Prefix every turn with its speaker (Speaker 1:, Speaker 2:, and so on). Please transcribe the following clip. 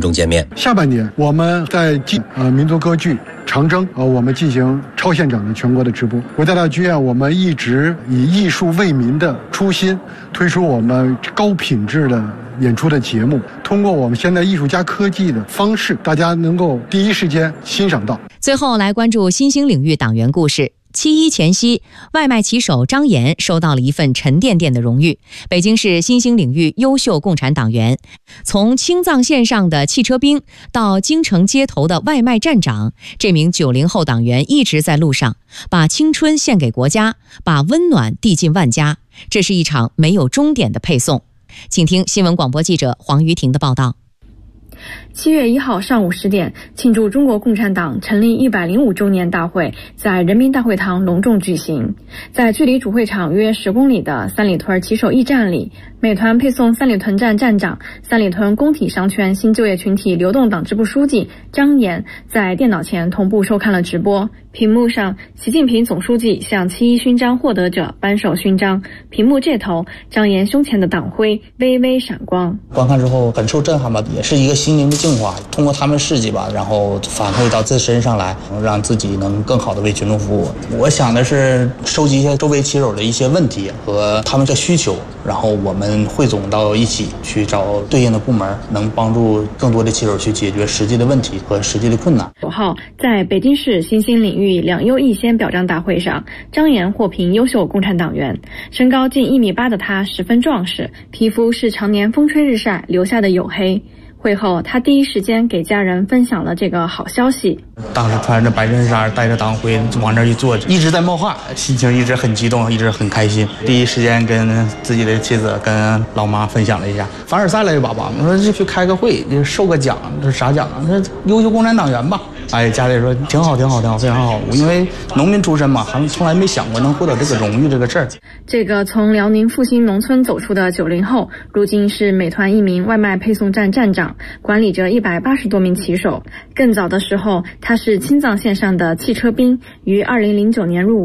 Speaker 1: 众见面。
Speaker 2: 下半年我们在民族歌剧长征我们进行超现场的全国的直播。国家大剧院我们一直以艺术为民的初心，推出我们高品质的演出的节目，通过我们现在艺术加科技的方式，大家能够第一时间欣赏到。
Speaker 3: 最后来关注新兴领域党员故事。7.1前夕，外卖骑手张岩收到了一份沉甸甸的荣誉——北京市新兴领域优秀共产党员。从青藏线上的汽车兵到京城街头的外卖站长，这名90后党员一直在路上，把青春献给国家，把温暖递进万家。这是一场没有终点的配送。请听新闻广播记者黄瑜婷的报道。
Speaker 4: 7月1号上午10点，庆祝中国共产党成立105周年大会在人民大会堂隆重举行。在距离主会场约10公里的三里屯骑手驿站里，美团配送三里屯站站长、三里屯工体商圈新就业群体流动党支部书记张岩在电脑前同步收看了直播。屏幕上，习近平总书记向7.1勋章获得者颁授勋章，屏幕这头，张岩胸前的党徽微微闪光。
Speaker 5: 观看之后很受震撼吧，也是一个心灵的净化，通过他们事迹吧，然后反馈到自身上来，让自己能更好的为群众服务。我想的是收集一些周围骑手的一些问题和他们的需求，然后我们汇总到一起去找对应的部门，能帮助更多的骑手去解决实际的问题和实际的困难。
Speaker 4: 9号，在北京市新兴领域2优1先表彰大会上，张岩获评优秀共产党员。身高近1.8米的他十分壮实，皮肤是常年风吹日晒留下的黝黑。会后，他第一时间给家人分享了这个好消息。
Speaker 5: 当时穿着白衬衫，带着党徽往那儿一坐，一直在冒汗，心情一直很激动，一直很开心。第一时间跟自己的妻子、跟老妈分享了一下。凡尔赛了一把吧，我说就去开个会，就受个奖，这是啥奖啊？这优秀共产党员吧。哎，家里说挺好，挺好，挺好，非常好。因为农民出身嘛，还从来没想过能获得这个荣誉这个事儿。
Speaker 4: 这个从辽宁复兴农村走出的90后，如今是美团一名外卖配送站站长，管理着180多名骑手。更早的时候，他是青藏线上的汽车兵，于2009年入伍。